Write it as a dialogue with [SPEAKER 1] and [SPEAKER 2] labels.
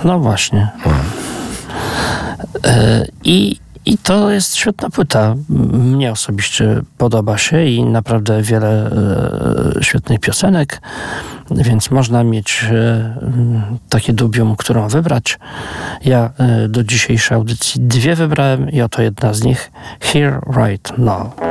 [SPEAKER 1] No właśnie. I to jest świetna płyta. Mnie osobiście podoba się i naprawdę wiele świetnych piosenek, więc można mieć takie dubium, którą wybrać. Ja do dzisiejszej audycji 2 wybrałem i oto jedna z nich, Here Right Now.